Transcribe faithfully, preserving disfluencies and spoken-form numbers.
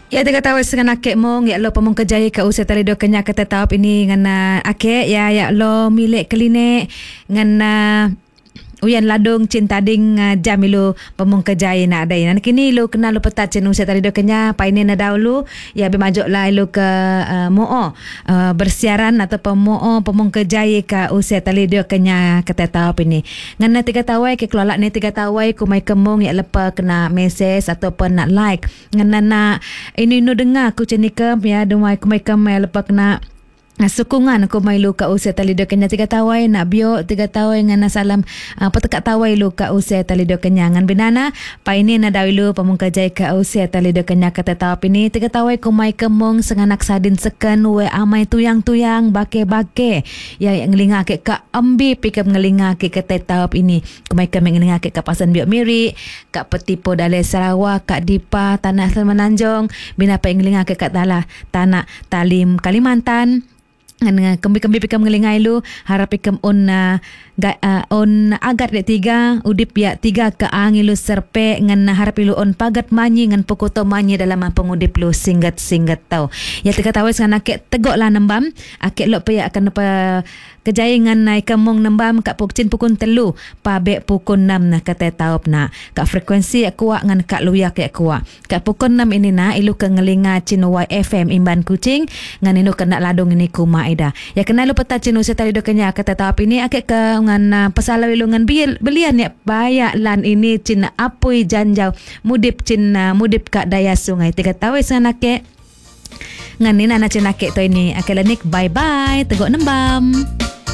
Ya tiga tahu dengan akek mong ya lo pemong kejaya ke usia tali do kenya kata tahu ini dengan akek ya ya lo milik klinik dengan uyan ladung cinta ding uh, jam ilu pemong kejaya nak ada ini kini lu kenal lu petat cen usia tali do kenya pa ini na dahulu ya bermajuk lah ilu ke uh, moo uh, bersiaran atau pemoo pemong kejaya ke usia tali do kenya kata tahu ini ngana tiga tawai ke kelolak ni tiga tawai ku mai kemong ya lepa kena message ataupun nak like ngana nak ini nu dengar ku cenikam ya dumai ku mai kam ya lepa kena sokongan aku mai lu ka usia tali do kenya tiga tawai nak bio tiga tawai ngana salam uh, petekat tawai lu ka usia tali do kenya ngan binana pa ini na dawi lu pamung kajai ka usia tali do kenya kata tawap ini tiga tawai ku mai kemong senganak sadin seken we amai tuyang-tuyang bake-bake ya yang ngelinga ke ka ambi pikap ngelinga ke kata tawap ini ku mai ke ngelinga ke ka pasan biok miri ka petipo dalai Sarawak ka Dipa tanah Semenanjung bina pa ngelinga ke ka dalah tanah Talim Kalimantan ngan kembi-kembi pikam ngelingai lu harap pikam on uh, ga, uh, on agat de tiga udip ya tiga ke angilu serpe ngan harap lu on pagat manyi ngan pokoto manyi dalam pengudip lu singgat-singgat tau ya tiga tawes ngan akek tegok lah nembam akek lo pe akan apa kejaya ngan naik kemong nembam kak pukcin pukun telu pabek pukun enam na kata taup na kak frekuensi kuat ngan kak luya ke kuat kak pukun enam ini na ilu ke ngelinga Chinoi F M Imban Kuching ngan inu kena ladung ini kuma ida ya kena lu peta cinu setali do kenya kata taup ini akek ke ngan uh, pesala wilu ngan belian ya bayak lan ini cina apui janjau mudip cina mudip kak daya sungai tiga tawes ngan akek ngan ini anak cina akek to ini akek lanik bye bye tegok nembam.